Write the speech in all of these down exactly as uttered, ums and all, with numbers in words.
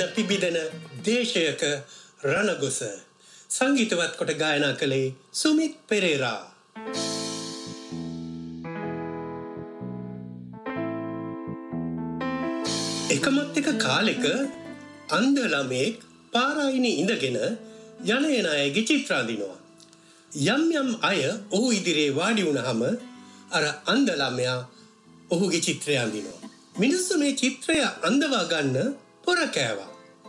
පිබිදෙන පිබිදෙන දේශයක රණගොස සංගීතවත් කොට ගායනා කළේ සුමිත් පෙරේරා. එකමත් එක කාලෙක අන්ධ ළමෙක් පාරායිනේ ඉඳගෙන යන එන අයගේ චිත්‍ර අඳිනවා. යම් යම් අය ඔහු ඉදිරියේ වාඩි වුණාම අර අන්ධ ළමයා ඔහුගේ චිත්‍රය අඳිනවා. මිනිස්සු මේ චිත්‍රය අඳවා ගන්න පොර කෑවා.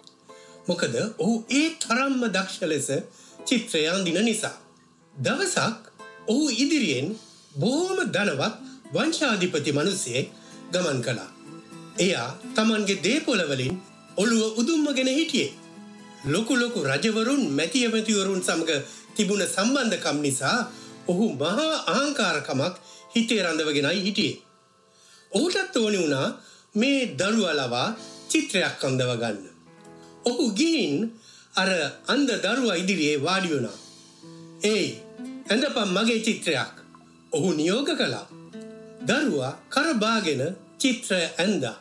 මොකද ඔහු ඒ තරම්ම දක්ෂ ලෙස චිත්‍රය අඳින නිසා. දවසක් ඔහු ඉදිරියෙන් බොහොම ධනවත් වංශාධිපති මිනිසෙක් ගමන් කළා. එයා Tamanගේ දේපොළ වලින් ඔළුව උදුම්මගෙන හිටියේ. ලොකු ලොකු රජවරුන් මැතිය මැතිවරුන් සමග තිබුණ සම්බන්ධකම් නිසා ඔහු මහා අහංකාරකමක් හිතේ රඳවගෙනයි හිටියේ. ඔහුටත් ඕනි වුණා මේ දරුවා ලවා චිත්‍රයක් අඳව ගන්න. ඔහු ගිහින් අර අන්ධ දරුවා ඉදිරියේ වාඩි වුණා. "ඒයි, ඇඳපන් මගේ චිත්‍රයක්." ඔහු නියෝග කළා. දරුවා කර බාගෙන චිත්‍රය ඇඳා.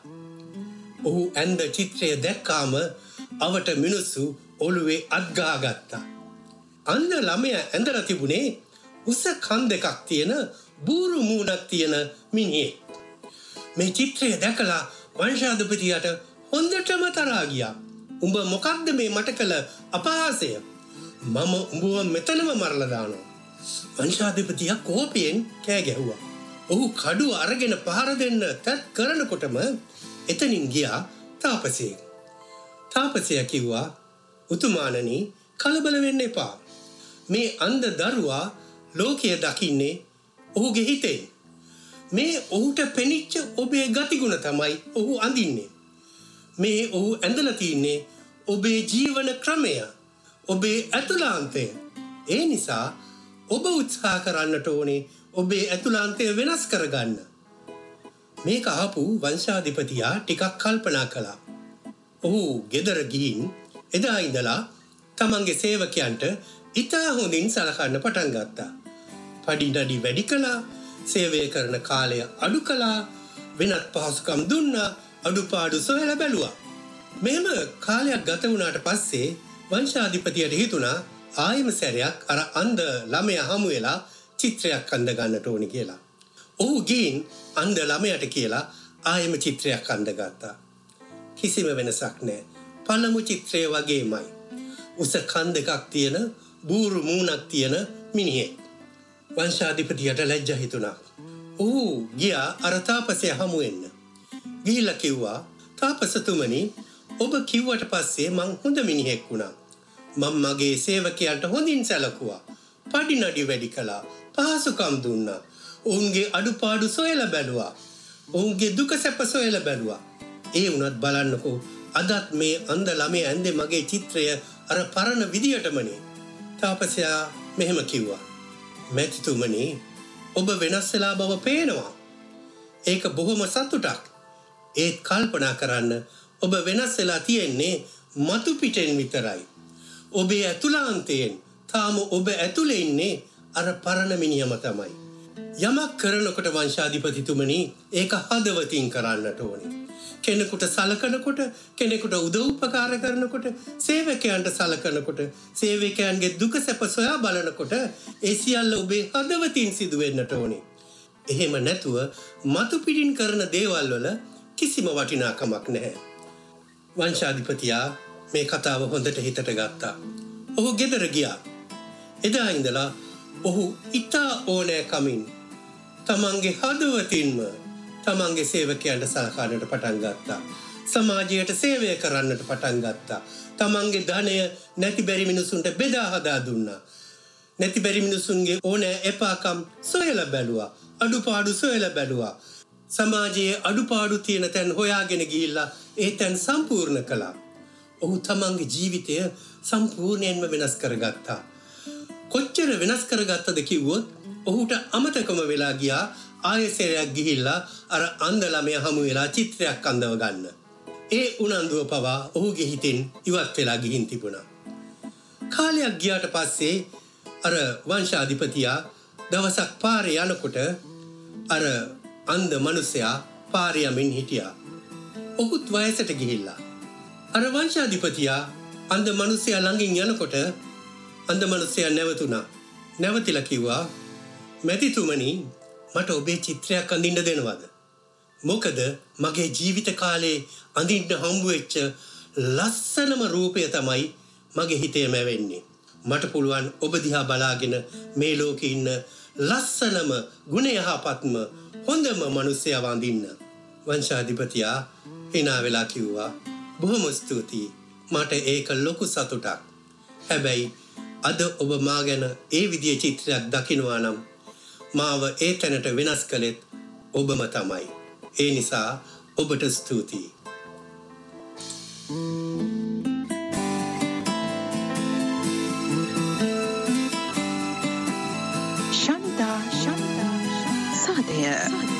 ඔහු ඇඳ චිත්‍රය දැක්කාම අවට මිනිස්සු ඔළුවේ අත් ගහගත්තා. අන්ධ ළමයා ඇඳලා තිබුණේ උස කන් දෙකක් තියෙන බූරු මූණක් තියෙන මිනිහෙක්. මේ චිත්‍රය දැකලා වංශාධිපතියට හොඳටම තරහා ගියා. "උඹ මොකක්ද මේ මට කළ අපහාසය? මම උඹව මෙතනම මරලා දානවා." වංශාධිපතියා කෝපයෙන් කෑ ගැහුවා. ඔහු කඩුව අරගෙන පහර දෙන්න තත් කරනකොටම එතනින් ගියා තාපසයෙක්. තාපසයා කිව්වා, "උතුමාණනි, කලබල වෙන්න එපා. මේ අන්ධ දරුවා ලෝකය දකින්නේ ඔහුගේ හිතෙන්. මේ ඔහුට පෙනිච්ච ඔබේ ගතිගුණ තමයි ඔහු අඳින්නේ. මේ ඔහු ඇඳලා තින්නේ ඔබේ ජීවන ක්‍රමය, ඔබේ ඇතුළාන්තය. ඒ නිසා ඔබ උත්සාහ කරන්නට ඕනේ ඔබේ ඇතුළාන්තය වෙනස් කරගන්න." මේක අහපු වංශාධිපතියා ටිකක් කල්පනා කළා. ඔහු ගෙදර ගිහින් එදා ඉඳලා තමන්ගේ සේවකයන්ට ඉතා හොඳින් සලකන්න පටන් ගත්තා. පඩිනඩි වැඩි කළා, සේවය කරන කාලය අඩු කළා, වෙනත් පහසුකම් දුන්නා, අඩුපාඩු සොයලා බැලුවා. මෙහෙම කාලයක් ගත වුණාට පස්සේ වංශාධිපතියට හිතුණා ආයෙම සැරයක් අර අන්ධ ළමයා හමු වෙලා චිත්‍රයක් අඳ ගන්නට ඕනි කියලා. ඔහු ගිහින් අන්ධ ළමයාට කියලා ආයෙම චිත්‍රයක් අඳගත්තා. කිසිම වෙනසක් නැහැ. පළමු චිත්‍රය වගේමයි. උස කන් දෙකක් තියෙන බූරු මූණක් තියෙන මිනිහෙක්. වංශාධිපතියට ලැජ්ජා හිතුණා. ඔහු ගියා අර තාපසයා හමු වෙන්න. ගිහිල්ලා කිව්වා, "තාපසතුමනි, ඔබ කිව්වට පස්සේ මං හොඳ මිනිහෙක් වුණා. මම මගේ සේවකයන්ට හොඳින් සැලකුවා. පඩිනඩි වැඩි කළා, පහසුකම් දුන්නා. ඔවුන්ගේ අඩුපාඩු සොයලා බැලුවා. ඔවුන්ගේ දුක සැප සොයලා බැලුවා. ඒ වුණත් බලන්නකෝ, අදත් මේ අන්ධ ළමයා ඇඳේ මගේ චිත්‍රය අර පරණ විදියටමනේ." තාපසයා මෙහෙම කිව්වා, "මැතිතුමනි, ඔබ වෙනස් වෙලා බව පේනවා. ඒක බොහොම සතුටක්. ඒත් කල්පනා කරන්න, ඔබ වෙනස් වෙලා තියෙන්නේ මතු පිටෙන් විතරයි. ඔබේ ඇතුළාන්තයෙන් තාම ඔබ ඇතුලේ ඉන්නේ අර පරණ මිනිහම තමයි. යමක් කරනකොට වංශාධිපතිතුමනි, ඒක හදවතින් කරන්නට ඕනේ. කෙනෙකුට සලකනකොට, කෙනෙකුට උදව් උපකාර කරනකොට, සේවකයන්ට සලකනකොට, සේවකයන්ගේ දුක සැප සොයා බලනකොට ඒ සියල්ල ඔබේ හදවතින් සිදු වෙන්නට ඕනේ. එහෙම නැතුව මතු පිටින් කරන දේවල් වල කිසිම වටිනාකමක් නැහැ." වංශාධිපතියා මේ කතාව හොඳට හිතට ගත්තා. ඔහු ගෙදර ගියා. එදා ඉඳලා ඔහු ඉතා ඕනෑකමින් තමන්ගේ හදවතින්ම තමන්ගේ සේවකයන්ට සලකන්නට පටන් ගත්තා. සමාජයට සේවය කරන්නට පටන් ගත්තා. තමන්ගේ ධනය නැති බැරි මිනිසුන්ට බෙදා හදා දුන්නා. නැති බැරි මිනිසුන්ගේ ඕනෑ එපාකම් සොයලා බැලුවා. අඩුපාඩු සොයලා බැලුවා. සමාජයේ අඩුපාඩු තියෙන තැන් හොයාගෙන ගිහිල්ලා ඒ තැන් සම්පූර්ණ කළා. ඔහු තමන්ගේ ජීවිතය සම්පූර්ණයෙන්ම වෙනස් කරගත්තා. කොච්චර වෙනස් කරගත්තද කිව්වොත් ඔහුට අමතකම වෙලා ගියා ආයෙසරයක් ගිහිල්ලා අර අන්ධ ළමයා හමු වෙලා චිත්‍රයක් අඳව ගන්න. ඒ උනන්දුව පවා ඔහුගේ හිතෙන් ඉවත් වෙලා ගිහින් තිබුණා. කාලයක් ගියාට පස්සේ අර වංශාධිපතියා දවසක් පාරේ යනකොට අර අන්ධ මිනිසයා පාරේ යමින් හිටියා. ඔහුත් වයසට ගිහිල්ලා. අර වංශාධිපතියා අන්ධ මිනිසයා ළඟින් යනකොට අන්ධ මිනිසයා නැවතුණා. නැවතිලා කිව්වා, "මැතිතුමනි, මට ඔබේ චිත්‍රයක් අඳින්න දෙනවද? මොකද මගේ ජීවිත කාලේ අඳින්න හම්බ වෙච්ච ලස්සනම රූපය තමයි මගේ හිතේ මැවෙන්නේ. මට පුළුවන් ඔබ දිහා බලාගෙන මේ ලෝකේ ඉන්න ලස්සනම ගුණ යහපත්ම හොඳම මිනිසයා වඳින්න." වංශාධිපතියා hina වෙලා කිව්වා, "බොහොම ස්තුතියි. මට ඒක ලොකු සතුටක්. හැබැයි අද ඔබ මා ගැන ඒ විදිහේ චිත්‍රයක් දකිනවා නම් මාව ඒ තැනට වෙනස් කළෙත් ඔබම තමයි. ඒ නිසා ඔබට ස්තුතියි." ශනිදා ශනිදා සාදය